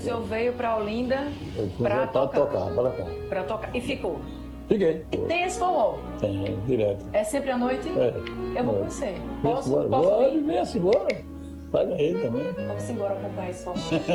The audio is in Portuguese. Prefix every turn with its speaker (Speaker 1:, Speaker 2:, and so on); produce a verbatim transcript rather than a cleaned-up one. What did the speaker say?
Speaker 1: senhor veio para Olinda
Speaker 2: Eu fui
Speaker 1: para
Speaker 2: pra
Speaker 1: tocar.
Speaker 2: tocar, para cá.
Speaker 1: Para tocar. E ficou.
Speaker 2: Fiquei.
Speaker 1: Tem esse forró?
Speaker 2: Tem, direto.
Speaker 1: É sempre à noite?
Speaker 2: É.
Speaker 1: Eu vou
Speaker 2: É.
Speaker 1: conhecer.
Speaker 2: Vem
Speaker 1: Posso,
Speaker 2: embora,
Speaker 1: posso
Speaker 2: bora,
Speaker 1: vir?
Speaker 2: vem embora. Paga ele também.
Speaker 1: Vamos embora acompanhar esse forró.